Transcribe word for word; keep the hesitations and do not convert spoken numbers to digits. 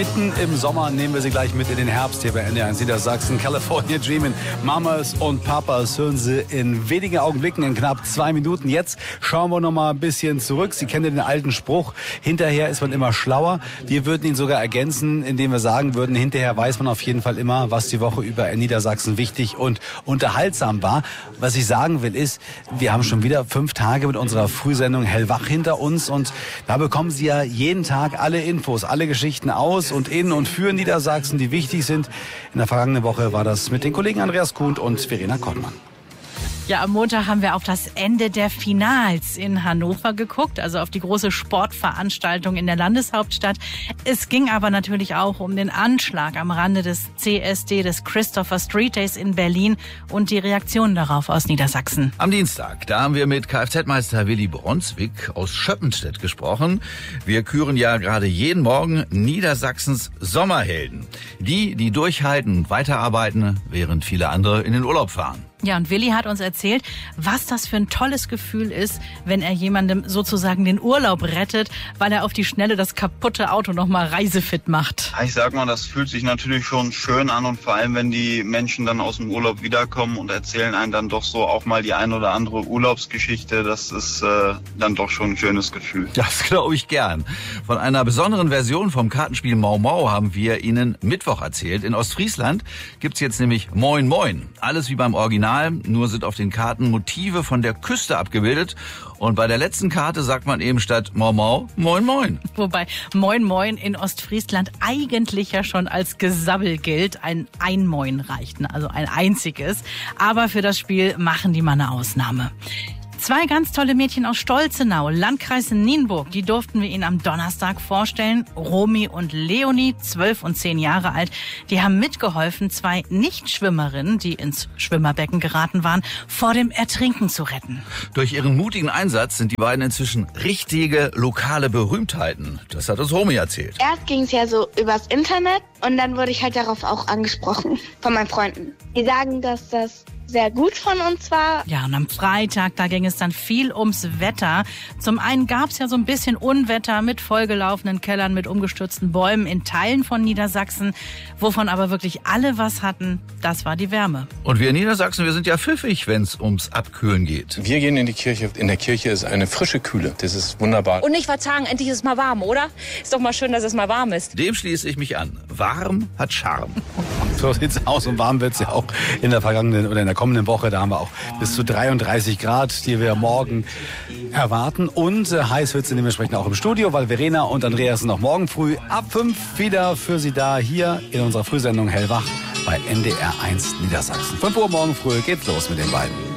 mitten im Sommer nehmen wir Sie gleich mit in den Herbst hier bei N D R eins Niedersachsen. California Dreamin', Mamas und Papas hören Sie in wenigen Augenblicken, in knapp zwei Minuten. Jetzt schauen wir noch mal ein bisschen zurück. Sie kennen den alten Spruch, hinterher ist man immer schlauer. Wir würden ihn sogar ergänzen, indem wir sagen würden, hinterher weiß man auf jeden Fall immer, was die Woche über in Niedersachsen wichtig und unterhaltsam war. Was ich sagen will ist, wir haben schon wieder fünf Tage mit unserer Frühsendung Hellwach hinter uns und da bekommen Sie ja jeden Tag alle Infos, alle Geschichten aus und in und für Niedersachsen, die wichtig sind. In der vergangenen Woche war das mit den Kollegen Andreas Kuhn und Verena Kottmann. Ja, am Montag haben wir auf das Ende der Finals in Hannover geguckt, also auf die große Sportveranstaltung in der Landeshauptstadt. Es ging aber natürlich auch um den Anschlag am Rande des C S D, des Christopher Street Days in Berlin und die Reaktionen darauf aus Niedersachsen. Am Dienstag, da haben wir mit Kfz-Meister Willi Bronswig aus Schöppenstedt gesprochen. Wir küren ja gerade jeden Morgen Niedersachsens Sommerhelden. Die, die durchhalten und weiterarbeiten, während viele andere in den Urlaub fahren. Ja, und Willi hat uns erzählt, was das für ein tolles Gefühl ist, wenn er jemandem sozusagen den Urlaub rettet, weil er auf die Schnelle das kaputte Auto noch mal reisefit macht. Ich sag mal, das fühlt sich natürlich schon schön an und vor allem, wenn die Menschen dann aus dem Urlaub wiederkommen und erzählen einem dann doch so auch mal die ein oder andere Urlaubsgeschichte, das ist äh, dann doch schon ein schönes Gefühl. Das glaube ich gern. Von einer besonderen Version vom Kartenspiel Mau Mau haben wir Ihnen Mittwoch erzählt. In Ostfriesland gibt's jetzt nämlich Moin Moin. Alles wie beim Original. Nur sind auf den Karten Motive von der Küste abgebildet. Und bei der letzten Karte sagt man eben statt Mau Mau, Moin Moin. Wobei Moin Moin in Ostfriesland eigentlich ja schon als Gesabbel gilt. Ein Einmoin reicht, also ein einziges. Aber für das Spiel machen die mal eine Ausnahme. Zwei ganz tolle Mädchen aus Stolzenau, Landkreis Nienburg, die durften wir Ihnen am Donnerstag vorstellen. Romy und Leonie, zwölf und zehn Jahre alt, die haben mitgeholfen, zwei Nichtschwimmerinnen, die ins Schwimmerbecken geraten waren, vor dem Ertrinken zu retten. Durch ihren mutigen Einsatz sind die beiden inzwischen richtige lokale Berühmtheiten. Das hat uns Romy erzählt. Erst ging es ja so übers Internet und dann wurde ich halt darauf auch angesprochen von meinen Freunden. Die sagen, dass das sehr gut von uns war. Ja, und am Freitag, da ging es dann viel ums Wetter. Zum einen gab es ja so ein bisschen Unwetter mit vollgelaufenen Kellern, mit umgestürzten Bäumen in Teilen von Niedersachsen. Wovon aber wirklich alle was hatten, das war die Wärme. Und wir in Niedersachsen, wir sind ja pfiffig, wenn es ums Abkühlen geht. Wir gehen in die Kirche. In der Kirche ist eine frische Kühle. Das ist wunderbar. Und nicht verzagen, endlich ist es mal warm, oder? Ist doch mal schön, dass es mal warm ist. Dem schließe ich mich an. Warm hat Charme. So sieht's aus und warm wird's ja auch in der vergangenen oder in der kommenden Woche. Da haben wir auch bis zu dreiunddreißig Grad, die wir morgen erwarten. Und äh, heiß wird's dementsprechend auch im Studio, weil Verena und Andreas sind auch morgen früh ab fünf wieder für Sie da, hier in unserer Frühsendung Hellwach bei N D R eins Niedersachsen. fünf Uhr morgen früh geht's los mit den beiden.